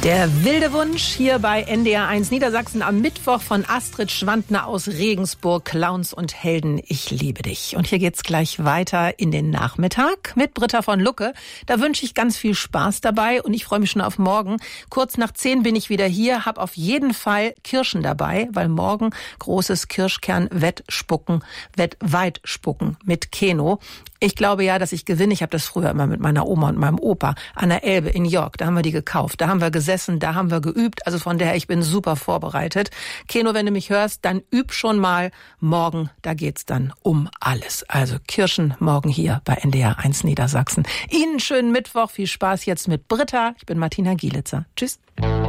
Der wilde Wunsch hier bei NDR1 Niedersachsen am Mittwoch von Astrid Schwandner aus Regensburg. Clowns und Helden, ich liebe dich. Und hier geht's gleich weiter in den Nachmittag mit Britta von Lucke. Da wünsche ich ganz viel Spaß dabei und ich freue mich schon auf morgen. Kurz nach 10 bin ich wieder hier, habe auf jeden Fall Kirschen dabei, weil morgen großes Kirschkern-Weitspucken mit Keno. Ich glaube ja, dass ich gewinne. Ich habe das früher immer mit meiner Oma und meinem Opa an der Elbe in York. Da haben wir die gekauft. Da haben wir gesessen, da haben wir geübt. Also von daher, ich bin super vorbereitet. Keno, wenn du mich hörst, dann üb schon mal. Morgen, da geht's dann um alles. Also Kirschen morgen hier bei NDR1 Niedersachsen. Ihnen schönen Mittwoch. Viel Spaß jetzt mit Britta. Ich bin Martina Gielitzer. Tschüss.